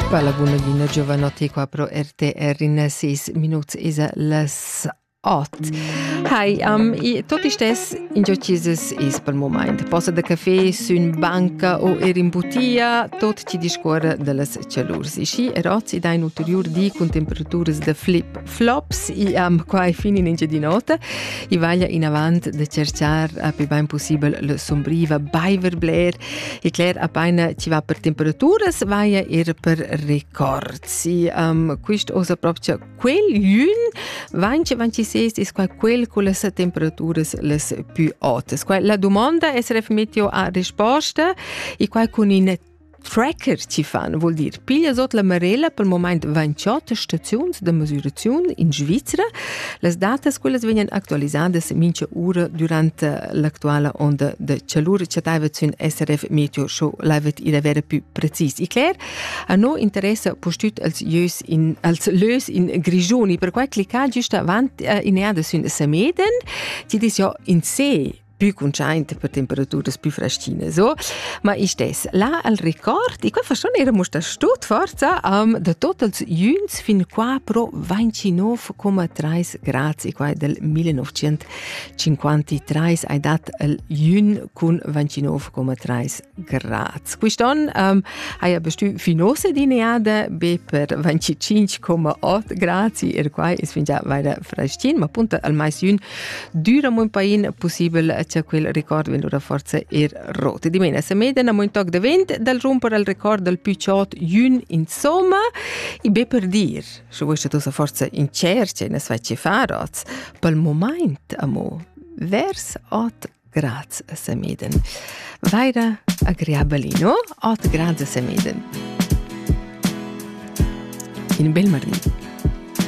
Bella buonadina giovanotti qua pro RTR in 6 minuti isa las 8. Hai, tot istes in giochises is per moment. Posa da caffè sun banca o in bottiglia, tot ci discorre delles chalurs. Isci erozzi da in ulterior di con temperaturas da flip-flops qua ai fini in di nota. I vaglia in avant da cercar più ben possibile la sombriva Baiverbler. E Claire appena ci va per temperaturas, vaglia per records. Questo osa proprio quel yun, vanci es quel con le temperature les più alte. La domanda SRF Meteo ha risposta e qual con in tracker ci fan, vuol dire piglia sotto la marella per il momento 28 stazioni di misurazione in Svizzera. Le date quelle vengono attualizzate mince ore durante l'attuale onda di calore. C'è su SRF Meteo show live in avere più precisi. E Claire, a noi interessa postut als lös in grigioni, per cui cliccare giusto avanti in ea su Sameden, ci dice ja in sé più conciante per temperature più freschine, so. Ma istes, là al record, e qua fa schon era musta stot forza, da totals juns fin qua pro 29,3 gradi, e qua del 1953 hai dat al jun con 29,3 gradi. Quiston hai bestu finose di neada be per 25,8 gradi, e qua is fin già weiter freschin, ma appunto al mais jun dura mo un pain possibile c'è quel ricordo in loro forza rotte. Di meno, se meden a un tocco de vent dal rompere il ricordo del più ciot yun insomma, e be per dir, se vuoi che tu sa forza in cerce, ne svece faroz, per il momento, amo, vers 8 gradi se meden. Vaira agreabalino, 8 gradi se meden. In bel marino.